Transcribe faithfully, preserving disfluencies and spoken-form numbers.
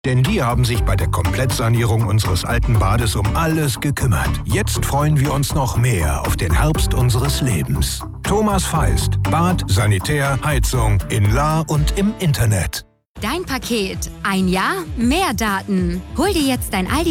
Denn die haben sich bei der Komplettsanierung unseres alten Bades um alles gekümmert. Jetzt freuen wir uns noch mehr auf den Herbst unseres Lebens. Thomas Feist. Bad, Sanitär, Heizung in La und im Internet. Dein Paket. Ein Jahr, mehr Daten. Hol dir jetzt dein Aldi